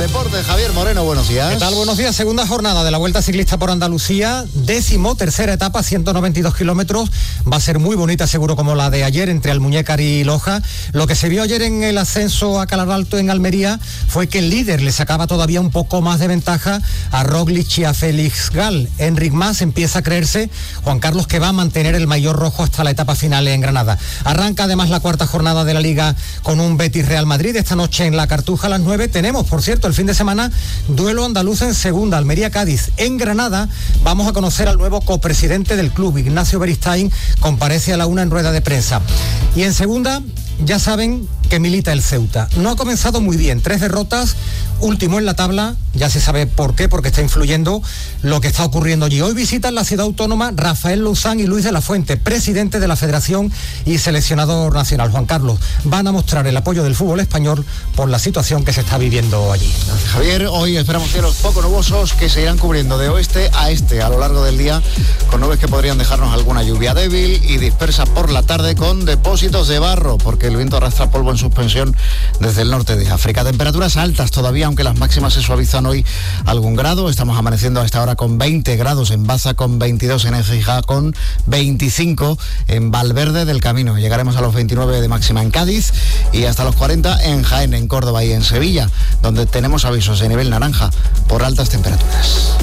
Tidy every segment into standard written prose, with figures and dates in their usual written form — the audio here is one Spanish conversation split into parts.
deportes. Javier Moreno, buenos días. ¿Qué tal? Buenos días. Segunda jornada de la Vuelta Ciclista por Andalucía, 13ª etapa, 192 kilómetros. Va a ser muy bonita, seguro, como la de ayer entre Almuñécar y Loja. Lo que se vio ayer en el ascenso a Calaralto en Almería fue que el líder le sacaba todavía un poco más de ventaja a Roglic y a Félix Gal. Enric Mas empieza a creerse, Juan Carlos, que va a mantener el maillot rojo hasta la etapa final en Granada. Arranca además la cuarta jornada de la Liga con un Betis Real Madrid. Esta noche en la Cartuja a las 9 tenemos, por cierto, el fin de semana, duelo andaluz en segunda, Almería-Cádiz. En Granada vamos a conocer al nuevo copresidente del club, Ignacio Beristain, comparece a la 1 en rueda de prensa. Y en segunda, ya saben que milita el Ceuta. No ha comenzado muy bien, 3 derrotas, último en la tabla, ya se sabe por qué, porque está influyendo lo que está ocurriendo allí. Hoy visitan la ciudad autónoma Rafael Luzán y Luis de la Fuente, presidente de la Federación y seleccionador nacional. Juan Carlos, van a mostrar el apoyo del fútbol español por la situación que se está viviendo allí. Javier, hoy esperamos cielos poco nubosos que se irán cubriendo de oeste a este a lo largo del día, con nubes que podrían dejarnos alguna lluvia débil y dispersa por la tarde con depósitos de barro, porque el viento arrastra polvo en suspensión desde el norte de África. Temperaturas altas todavía, aunque las máximas se suavizan hoy algún grado. Estamos amaneciendo a esta hora con 20 grados en Baza, con 22 en Écija, con 25 en Valverde del Camino. Llegaremos a los 29 de máxima en Cádiz y hasta los 40 en Jaén, en Córdoba y en Sevilla, donde tenemos avisos de nivel naranja por altas temperaturas.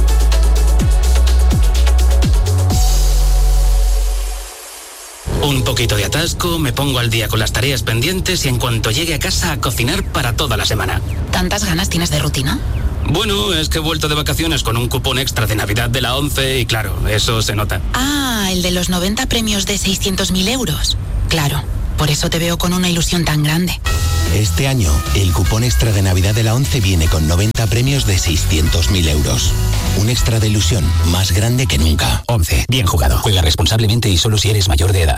Un poquito de atasco, me pongo al día con las tareas pendientes y en cuanto llegue a casa a cocinar para toda la semana. ¿Tantas ganas tienes de rutina? Bueno, es que he vuelto de vacaciones con un cupón extra de Navidad de la 11 y claro, eso se nota. Ah, el de los 90 premios de 600.000 euros. Claro, por eso te veo con una ilusión tan grande. Este año, el cupón extra de Navidad de la 11 viene con 90 premios de 600.000 euros. Un extra de ilusión más grande que nunca. 11. Bien jugado. Juega responsablemente y solo si eres mayor de edad.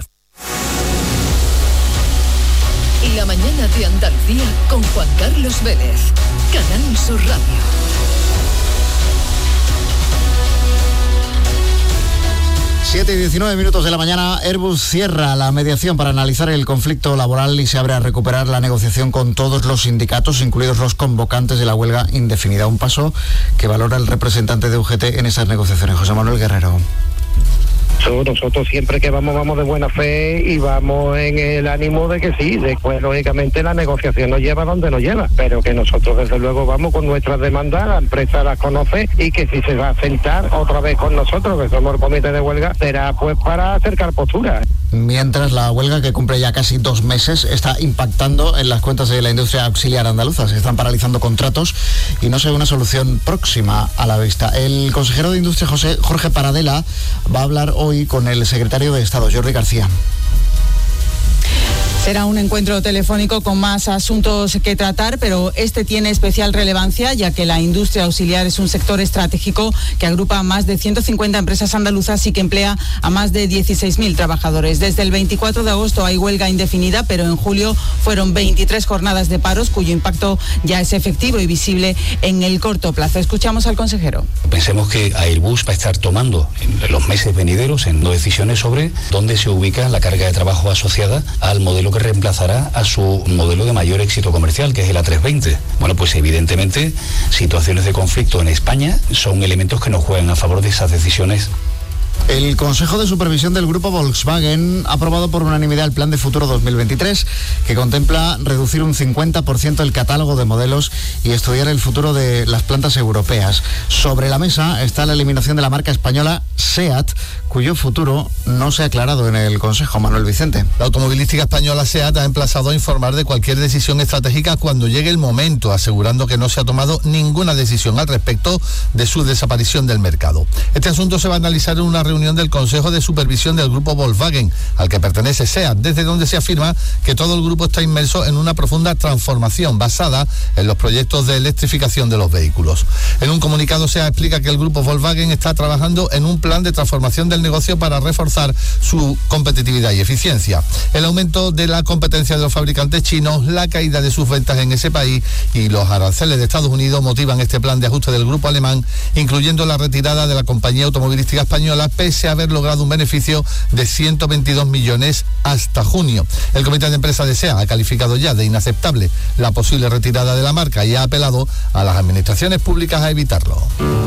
La mañana de Andalucía con Juan Carlos Vélez. Canal Sur Radio. 7:19 de la mañana. Airbus cierra la mediación para analizar el conflicto laboral y se abre a recuperar la negociación con todos los sindicatos, incluidos los convocantes de la huelga indefinida. Un paso que valora el representante de UGT en esas negociaciones, José Manuel Guerrero. Nosotros siempre que vamos de buena fe y vamos en el ánimo de que sí, después lógicamente la negociación nos lleva donde nos lleva, pero que nosotros desde luego vamos con nuestras demandas, la empresa las conoce y que si se va a sentar otra vez con nosotros, que somos el comité de huelga, será pues para acercar posturas. Mientras la huelga, que cumple ya casi 2 meses, está impactando en las cuentas de la industria auxiliar andaluza. Se están paralizando contratos y no se ve una solución próxima a la vista. El consejero de Industria, Jorge Paradela, va a hablar hoy con el secretario de Estado, Jordi García. Será un encuentro telefónico con más asuntos que tratar, pero este tiene especial relevancia ya que la industria auxiliar es un sector estratégico que agrupa a más de 150 empresas andaluzas y que emplea a más de 16.000 trabajadores. Desde el 24 de agosto hay huelga indefinida, pero en julio fueron 23 jornadas de paros cuyo impacto ya es efectivo y visible en el corto plazo. Escuchamos al consejero. Pensemos que Airbus va a estar tomando en los meses venideros decisiones sobre dónde se ubica la carga de trabajo asociada al modelo que reemplazará a su modelo de mayor éxito comercial, que es el A320. Bueno, pues evidentemente situaciones de conflicto en España son elementos que nos juegan a favor de esas decisiones. El Consejo de Supervisión del Grupo Volkswagen ha aprobado por unanimidad el Plan de Futuro 2023, que contempla reducir un 50% el catálogo de modelos y estudiar el futuro de las plantas europeas. Sobre la mesa está la eliminación de la marca española SEAT, cuyo futuro no se ha aclarado en el Consejo. Manuel Vicente. La automovilística española SEAT ha emplazado a informar de cualquier decisión estratégica cuando llegue el momento, asegurando que no se ha tomado ninguna decisión al respecto de su desaparición del mercado. Este asunto se va a analizar en una reunión del Consejo de Supervisión del Grupo Volkswagen, al que pertenece SEAT, desde donde se afirma que todo el grupo está inmerso en una profunda transformación basada en los proyectos de electrificación de los vehículos. En un comunicado SEAT explica que el Grupo Volkswagen está trabajando en un plan de transformación del negocio para reforzar su competitividad y eficiencia. El aumento de la competencia de los fabricantes chinos, la caída de sus ventas en ese país y los aranceles de Estados Unidos motivan este plan de ajuste del grupo alemán, incluyendo la retirada de la compañía automovilística española pese a haber logrado un beneficio de 122 millones hasta junio. El comité de empresa de SEA ha calificado ya de inaceptable la posible retirada de la marca y ha apelado a las administraciones públicas a evitarlo.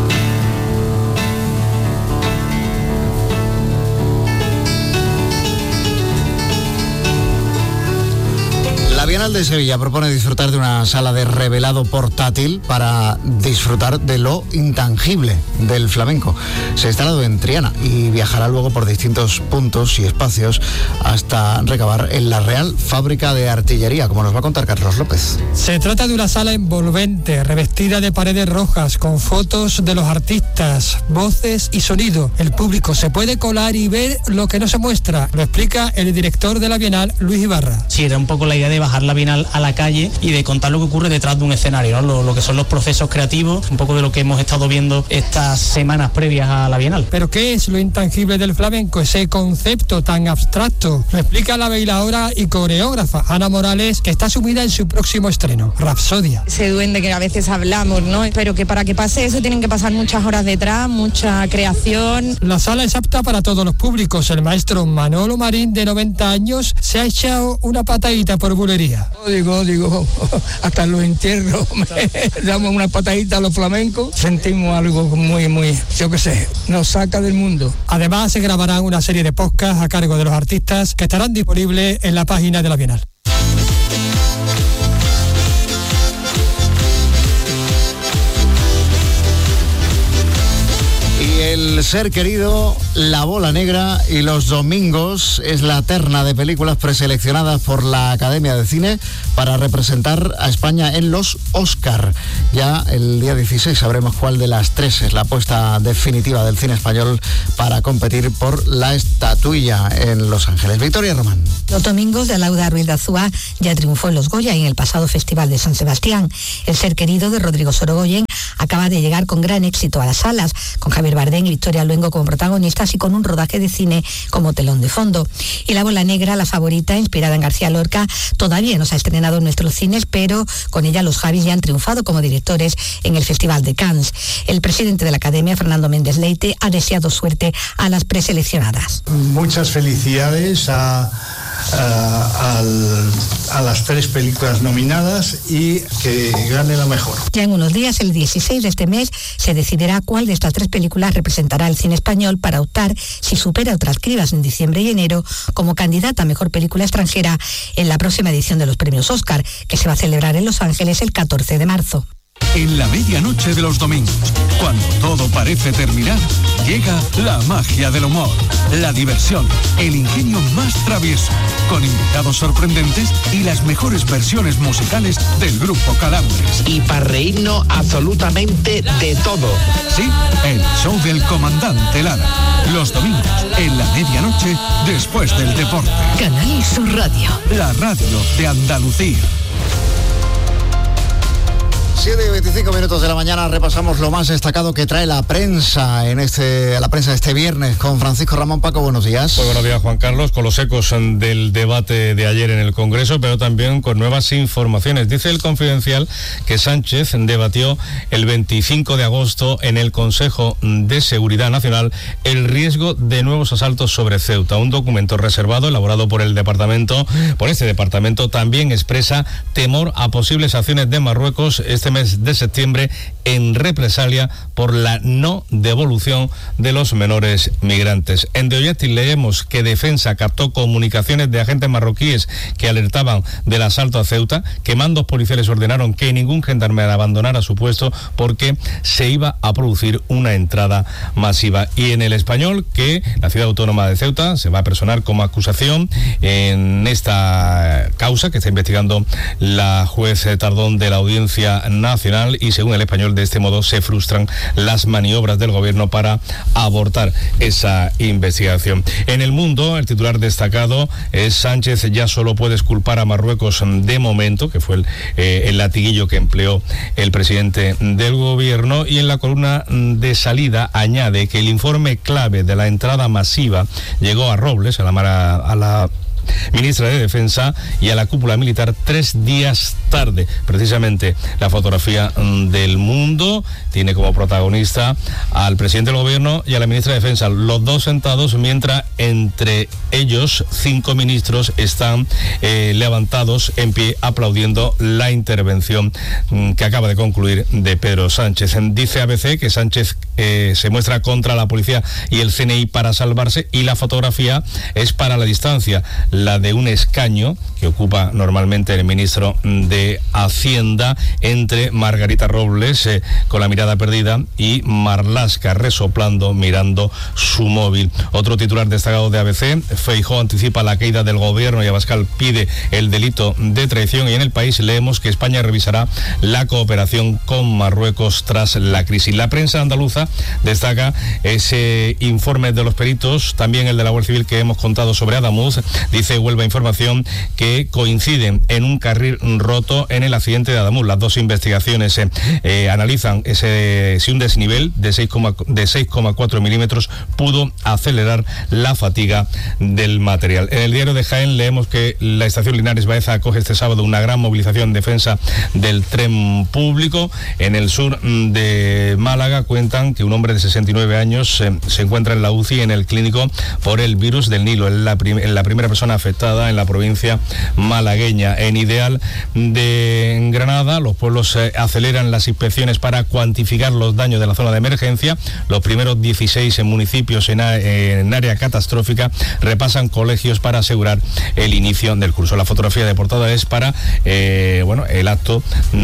La Bienal de Sevilla propone disfrutar de una sala de revelado portátil para disfrutar de lo intangible del flamenco. Se ha instalado en Triana y viajará luego por distintos puntos y espacios hasta recabar en la Real Fábrica de Artillería, como nos va a contar Carlos López. Se trata de una sala envolvente, revestida de paredes rojas, con fotos de los artistas, voces y sonido. El público se puede colar y ver lo que no se muestra. Lo explica el director de la Bienal, Luis Ibarra. Sí, era un poco la idea de bajar la Bienal a la calle y de contar lo que ocurre detrás de un escenario, ¿no? Lo que son los procesos creativos, un poco de lo que hemos estado viendo estas semanas previas a la Bienal. ¿Pero qué es lo intangible del flamenco? Ese concepto tan abstracto. Lo explica la bailaora y coreógrafa Ana Morales, que está sumida en su próximo estreno, Rapsodia. Ese duende que a veces hablamos, ¿no? Pero que para que pase eso tienen que pasar muchas horas detrás, mucha creación. La sala es apta para todos los públicos. El maestro Manolo Marín, de 90 años, se ha echado una patadita por bulería. Digo, hasta en los entierros damos una patadita a los flamencos, sentimos algo muy, yo qué sé, nos saca del mundo. Además, se grabarán una serie de podcasts a cargo de los artistas que estarán disponibles en la página de la Bienal. El ser querido, La Bola Negra y Los Domingos es la terna de películas preseleccionadas por la Academia de Cine para representar a España en los Oscar. Ya el día 16 sabremos cuál de las tres es la apuesta definitiva del cine español para competir por la estatuilla en Los Ángeles. Victoria Román. Los Domingos, de Lauda Ruiz de Azúa, ya triunfó en los Goya y en el pasado Festival de San Sebastián. El ser querido, de Rodrigo Sorogoyen, acaba de llegar con gran éxito a las salas, con Javier Bardem y Victoria Luengo como protagonistas y con un rodaje de cine como telón de fondo. Y La Bola Negra, la favorita, inspirada en García Lorca, todavía no se ha estrenado en nuestros cines, pero con ella los Javis ya han triunfado como directores en el Festival de Cannes. El presidente de la Academia, Fernando Méndez Leite, ha deseado suerte a las preseleccionadas. Muchas felicidades a las tres películas nominadas y que gane la mejor. Ya en unos días, el 16 de este mes, se decidirá cuál de estas tres películas representará el cine español para optar, si supera otras cribas en diciembre y enero, como candidata a mejor película extranjera en la próxima edición de los premios Oscar, que se va a celebrar en Los Ángeles el 14 de marzo. En la medianoche de los domingos, cuando todo parece terminar, llega la magia del humor, la diversión, el ingenio más travieso, con invitados sorprendentes y las mejores versiones musicales del grupo Calambres. Y para reírnos absolutamente de todo. Sí, el show del comandante Lara. Los domingos, en la medianoche, después del deporte. Canal Sur Radio. La radio de Andalucía. 7:25 de la mañana, repasamos lo más destacado que trae la prensa este viernes con Francisco Ramón. Paco, buenos días. Muy buenos días, Juan Carlos, con los ecos del debate de ayer en el Congreso, pero también con nuevas informaciones. Dice el Confidencial que Sánchez debatió el 25 de agosto en el Consejo de Seguridad Nacional el riesgo de nuevos asaltos sobre Ceuta. Un documento reservado elaborado por este departamento también expresa temor a posibles acciones de Marruecos este mes de septiembre en represalia por la no devolución de los menores migrantes. En The Objective leemos que Defensa captó comunicaciones de agentes marroquíes que alertaban del asalto a Ceuta, que mandos policiales ordenaron que ningún gendarme abandonara su puesto porque se iba a producir una entrada masiva. Y en El Español, que la ciudad autónoma de Ceuta se va a personar como acusación en esta causa que está investigando la juez Tardón de la Audiencia Nacional, y según El Español, de este modo se frustran las maniobras del gobierno para abortar esa investigación. En El Mundo, el titular destacado es: Sánchez ya solo puede exculpar a Marruecos de momento, que fue el latiguillo que empleó el presidente del gobierno. Y en la columna de salida añade que el informe clave de la entrada masiva llegó a Robles, a la ministra de Defensa, y a la cúpula militar 3 días tarde. Precisamente la fotografía del Mundo tiene como protagonista al presidente del gobierno y a la ministra de Defensa, los dos sentados, mientras entre ellos 5 ministros están levantados en pie aplaudiendo la intervención que acaba de concluir de Pedro Sánchez. Dice ABC que Sánchez se muestra contra la policía y el CNI para salvarse, y la fotografía es para la distancia, la de un escaño que ocupa normalmente el ministro de Hacienda entre Margarita Robles con la mirada perdida y Marlaska resoplando mirando su móvil. Otro titular destacado de ABC: Feijóo anticipa la caída del gobierno y Abascal pide el delito de traición, y en El País leemos que España revisará la cooperación con Marruecos tras la crisis. La prensa andaluza destaca ese informe de los peritos, también el de la Guardia Civil que hemos contado sobre Adamuz. Dice Huelva Información que coinciden en un carril roto en el accidente de Adamuz. Las dos investigaciones analizan si un desnivel de 6,4 milímetros pudo acelerar la fatiga del material. En el diario de Jaén leemos que la estación Linares Baeza acoge este sábado una gran movilización en defensa del tren público. En el sur de Málaga cuentan que un hombre de 69 años se encuentra en la UCI en el clínico por el virus del Nilo. Es la primera persona afectada en la provincia malagueña. En Ideal de Granada, los pueblos aceleran las inspecciones para cuantificar los daños de la zona de emergencia. Los primeros 16 municipios en área catastrófica repasan colegios para asegurar el inicio del curso. La fotografía de portada es para el acto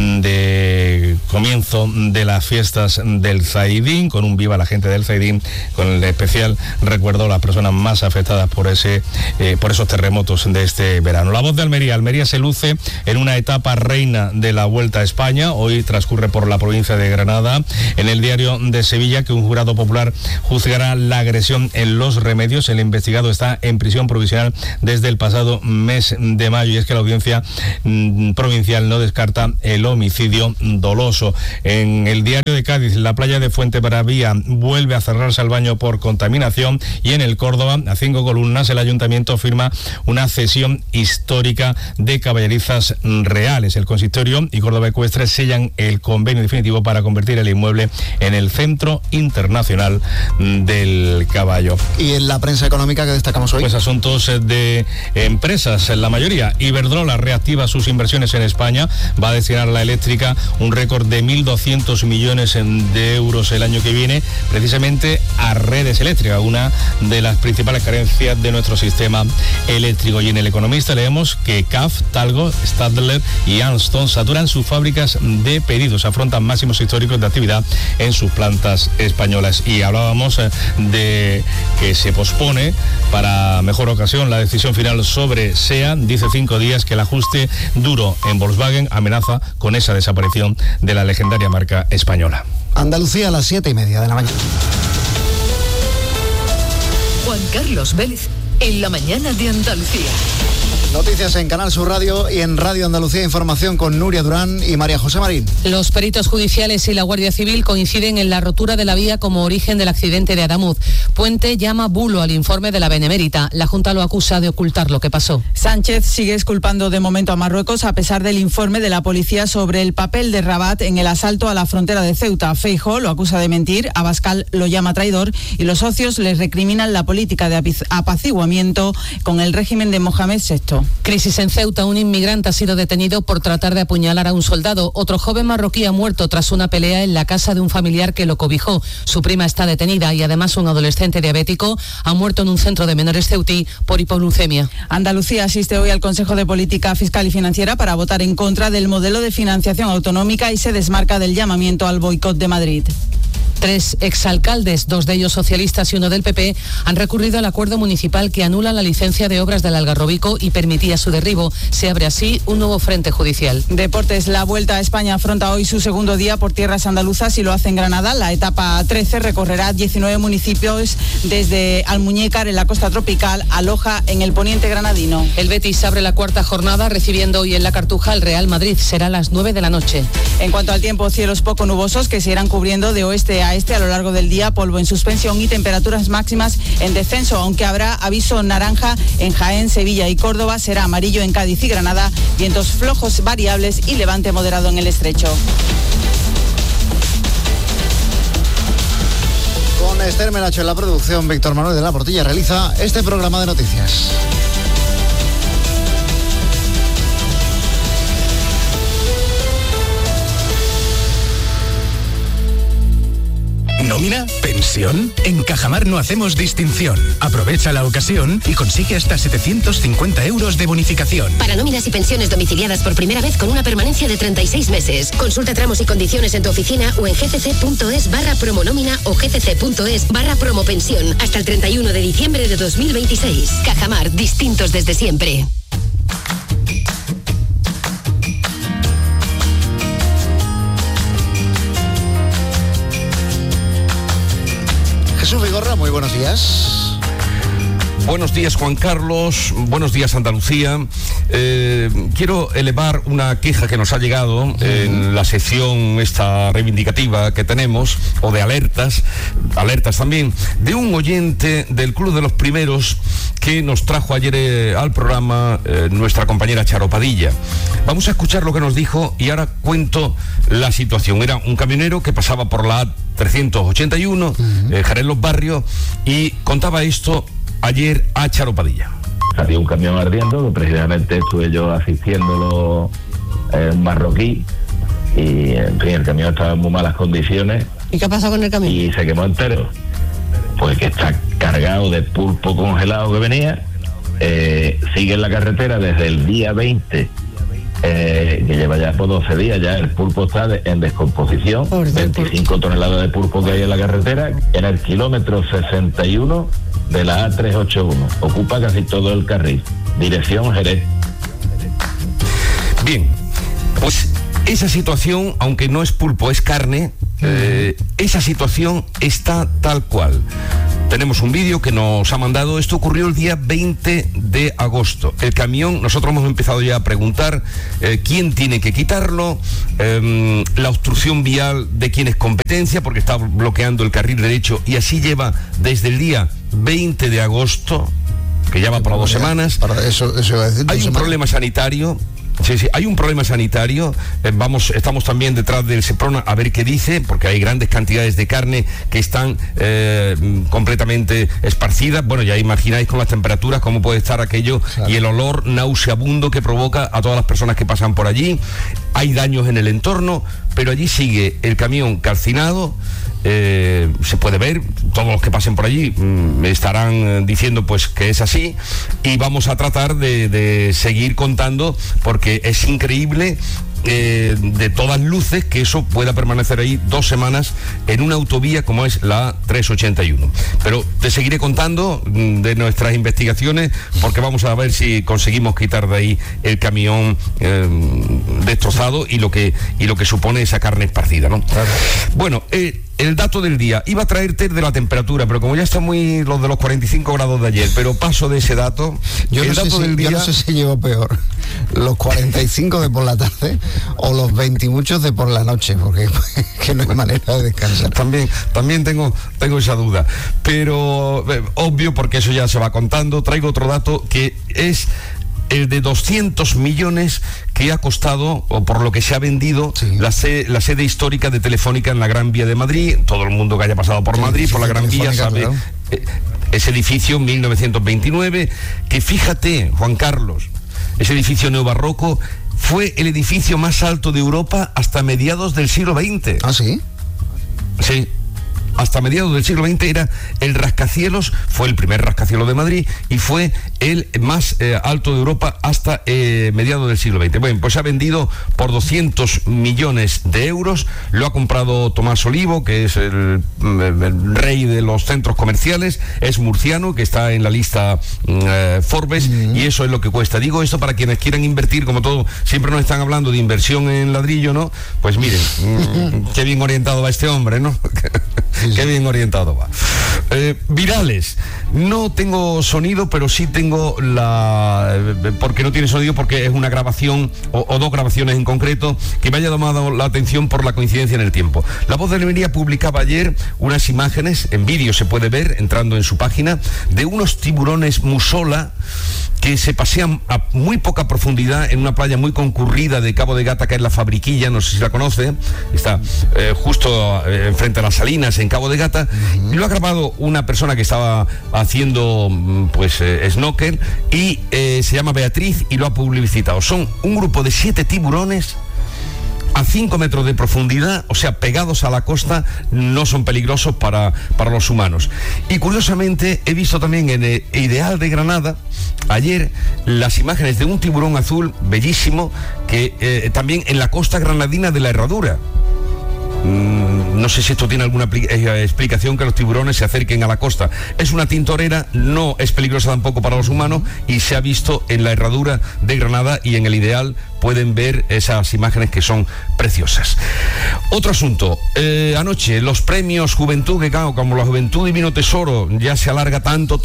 de comienzo de las fiestas del Zaidín, con un viva la gente del Zaidín, con el especial recuerdo a las personas más afectadas por esos terremotos de este verano. La Voz de Almería. Almería se luce en una etapa reina de la Vuelta a España. Hoy transcurre por la provincia de Granada. En el diario de Sevilla, que un jurado popular juzgará la agresión en Los Remedios. El investigado está en prisión provisional desde el pasado mes de mayo, y es que la audiencia provincial no descarta el homicidio doloso. En el diario de Cádiz, la playa de Fuentebraría vuelve a cerrarse al baño por contaminación, y en el Córdoba, a 5 columnas, el ayuntamiento firma una cesión histórica de caballerizas reales. El consistorio y Córdoba Ecuestre sellan el convenio definitivo para convertir el inmueble en el Centro Internacional del Caballo. ¿Y en la prensa económica que destacamos hoy? Pues asuntos de empresas, en la mayoría. Iberdrola reactiva sus inversiones en España, va a destinar a la eléctrica un récord de 1.200 millones de euros el año que viene, precisamente a redes eléctricas, una de las principales carencias de nuestro sistema eléctrico. Y en El Economista leemos que CAF, Talgo, Stadler y Alstom saturan sus fábricas de pedidos, afrontan máximos históricos de actividad en sus plantas españolas. Y hablábamos de que se pospone para mejor ocasión la decisión final sobre SEAT. Dice 5 días que el ajuste duro en Volkswagen amenaza con esa desaparición de la legendaria marca española. Andalucía a las 7:30 de la mañana. Juan Carlos Vélez en la mañana de Andalucía. Noticias en Canal Sur Radio y en Radio Andalucía Información con Nuria Durán y María José Marín. Los peritos judiciales y la Guardia Civil coinciden en la rotura de la vía como origen del accidente de Adamuz. Puente llama bulo al informe de la Benemérita. La Junta lo acusa de ocultar lo que pasó. Sánchez sigue exculpando de momento a Marruecos a pesar del informe de la policía sobre el papel de Rabat en el asalto a la frontera de Ceuta. Feijóo lo acusa de mentir, Abascal lo llama traidor y los socios les recriminan la política de apaciguamiento con el régimen de Mohamed VI. Crisis en Ceuta. Un inmigrante ha sido detenido por tratar de apuñalar a un soldado. Otro joven marroquí ha muerto tras una pelea en la casa de un familiar que lo cobijó. Su prima está detenida y además un adolescente diabético ha muerto en un centro de menores ceutí por hipoglucemia. Andalucía asiste hoy al Consejo de Política Fiscal y Financiera para votar en contra del modelo de financiación autonómica y se desmarca del llamamiento al boicot de Madrid. 3 exalcaldes, 2 de ellos socialistas y 1 del PP, han recurrido al acuerdo municipal que anula la licencia de obras del Algarrobico y permitía su derribo. Se abre así un nuevo frente judicial. Deportes. La Vuelta a España afronta hoy su segundo día por tierras andaluzas y lo hace en Granada. La etapa 13 recorrerá 19 municipios desde Almuñécar en la costa tropical a Loja en el poniente granadino. El Betis abre la cuarta jornada recibiendo hoy en la Cartuja al Real Madrid. Será a las 9 de la noche. En cuanto al tiempo, cielos poco nubosos que se irán cubriendo de oeste a a este a lo largo del día, polvo en suspensión y temperaturas máximas en descenso, aunque habrá aviso naranja en Jaén, Sevilla y Córdoba, será amarillo en Cádiz y Granada, vientos flojos variables y levante moderado en el estrecho. Con Esther Menacho en la producción, Víctor Manuel de la Portilla realiza este programa de noticias. ¿Nómina? ¿Pensión? En Cajamar no hacemos distinción. Aprovecha la ocasión y consigue hasta 750 euros de bonificación. Para nóminas y pensiones domiciliadas por primera vez con una permanencia de 36 meses. Consulta tramos y condiciones en tu oficina o en gcc.es/promonómina o gcc.es/promopensión hasta el 31 de diciembre de 2026. Cajamar, distintos desde siempre. Jesús Vigorra, muy buenos días. Buenos días, Juan Carlos. Buenos días, Andalucía. Quiero elevar una queja que nos ha llegado en la sección esta reivindicativa que tenemos, o de alertas también, de un oyente del Club de los Primeros que nos trajo ayer al programa nuestra compañera Charo Padilla. Vamos a escuchar lo que nos dijo y ahora cuento la situación. Era un camionero que pasaba por la A381, Jerez Los Barrios, y contaba esto ayer a Charo Padilla. Había un camión ardiendo, que precisamente estuve yo asistiéndolo, un marroquí, y en fin, el camión estaba en muy malas condiciones. ¿Y qué pasó con el camión? Y se quemó entero. Pues que está cargado de pulpo congelado que venía, sigue en la carretera desde el día 20, que lleva ya por 12 días, ya el pulpo está en descomposición, 25 toneladas de pulpo que hay en la carretera, en el kilómetro 61 de la A381, ocupa casi todo el carril, dirección Jerez. Bien, pues esa situación, aunque no es pulpo, es carne, esa situación está tal cual. Tenemos un vídeo que nos ha mandado, esto ocurrió el día 20 de agosto. El camión, nosotros hemos empezado ya a preguntar quién tiene que quitarlo, la obstrucción vial de quién es competencia, porque está bloqueando el carril derecho, y así lleva desde el día 20 de agosto, que ya va para 2 semanas. Hay un problema sanitario. Sí, hay un problema sanitario. Estamos también detrás del Seprona a ver qué dice, porque hay grandes cantidades de carne que están completamente esparcidas. Bueno, ya imagináis con las temperaturas cómo puede estar aquello, claro. Y el olor nauseabundo que provoca a todas las personas que pasan por allí. Hay daños en el entorno, pero allí sigue el camión calcinado. Se puede ver, todos los que pasen por allí me estarán diciendo pues que es así, y vamos a tratar de seguir contando, porque es increíble de todas luces que eso pueda permanecer ahí 2 semanas en una autovía como es la 381. Pero te seguiré contando de nuestras investigaciones, porque vamos a ver si conseguimos quitar de ahí el camión destrozado y lo que supone esa carne esparcida, ¿no? Claro. Bueno, el dato del día, iba a traerte de la temperatura, pero como ya está muy los de los 45 grados de ayer, pero paso de ese dato. Yo no sé si llevo peor, los 45 de por la tarde o los 20 y muchos de por la noche, porque que no hay manera de descansar. También tengo esa duda, pero obvio, porque eso ya se va contando. Traigo otro dato que es el de 200 millones que ha costado, o por lo que se ha vendido, sí, la sede histórica de Telefónica en la Gran Vía de Madrid. Todo el mundo que haya pasado por Madrid, por la Gran Vía, sabe, claro. Ese edificio 1929, que fíjate, Juan Carlos, ese edificio neobarroco fue el edificio más alto de Europa hasta mediados del siglo XX. ¿Ah, sí? Sí. Hasta mediados del siglo XX era el rascacielos, fue el primer rascacielos de Madrid y fue el más alto de Europa hasta mediados del siglo XX. Bueno, pues se ha vendido por 200 millones de euros, lo ha comprado Tomás Olivo, que es el rey de los centros comerciales, es murciano, que está en la lista Forbes, y eso es lo que cuesta. Digo esto para quienes quieran invertir, como todo, siempre nos están hablando de inversión en ladrillo, ¿no? Pues miren, qué bien orientado va este hombre, ¿no? Qué bien orientado va. Virales. No tengo sonido, pero sí tengo porque no tiene sonido, porque es una grabación o dos grabaciones en concreto que me haya llamado la atención por la coincidencia en el tiempo. La Voz de Almería publicaba ayer unas imágenes, en vídeo se puede ver, entrando en su página, de unos tiburones musola que se pasean a muy poca profundidad en una playa muy concurrida de Cabo de Gata, que es la Fabriquilla, no sé si la conoce, está justo enfrente a las Salinas, en Cabo de Gata, y lo ha grabado una persona que estaba haciendo snorkel y se llama Beatriz y lo ha publicitado. Son un grupo de 7 tiburones a 5 metros de profundidad, o sea, pegados a la costa, no son peligrosos para los humanos. Y curiosamente he visto también en el Ideal de Granada ayer las imágenes de un tiburón azul bellísimo que también en la costa granadina de la Herradura. No sé si esto tiene alguna explicación, que los tiburones se acerquen a la costa. Es una tintorera, no es peligrosa tampoco para los humanos, y se ha visto en la Herradura de Granada, y en el Ideal pueden ver esas imágenes que son preciosas. Otro asunto, anoche los premios Juventud, que claro, como la Juventud Divino Tesoro ya se alarga tanto,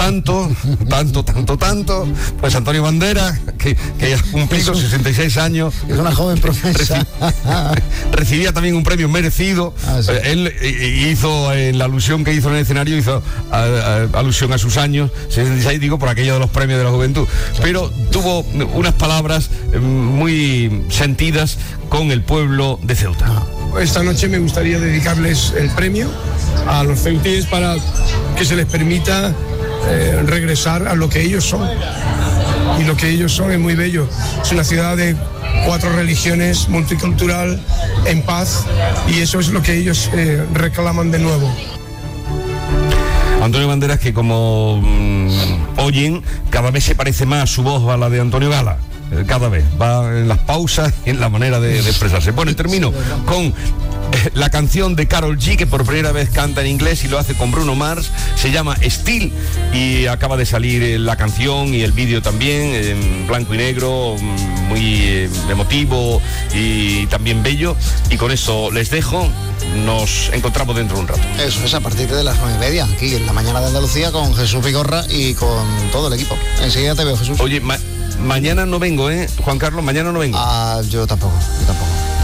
pues Antonio Banderas, que ha cumplido 66 años, es una joven promesa, recibía también un premio merecido. Él hizo, en la alusión que hizo en el escenario, hizo alusión a sus años 66, digo, por aquello de los premios de la juventud, pero tuvo unas palabras muy sentidas con el pueblo de Ceuta. Esta noche me gustaría dedicarles el premio a los ceutíes para que se les permita regresar a lo que ellos son. Y lo que ellos son es muy bello. Es una ciudad de 4 religiones, multicultural, en paz, y eso es lo que ellos reclaman de nuevo. Antonio Banderas, que como oyen, cada vez se parece más su voz a la de Antonio Gala. Cada vez va en las pausas y en la manera de expresarse. Bueno, y termino con la canción de Karol G, que por primera vez canta en inglés y lo hace con Bruno Mars. Se llama Still y acaba de salir la canción y el vídeo también, en blanco y negro, muy emotivo y también bello. Y con eso les dejo. Nos encontramos dentro de un rato. Eso es a partir de las 9:30, aquí en la mañana de Andalucía, con Jesús Vigorra y con todo el equipo. Enseguida te veo, Jesús. Oye, mañana no vengo, Juan Carlos, mañana no vengo. Yo tampoco.